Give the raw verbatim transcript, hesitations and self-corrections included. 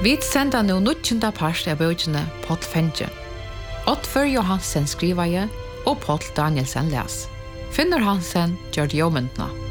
Vi sender nå nødkjenta part av bøkene Paul Fenge. Oddfør Johansen skriver jeg, og Paul Danielsen les. Finner Hansen gjør det jobbentene.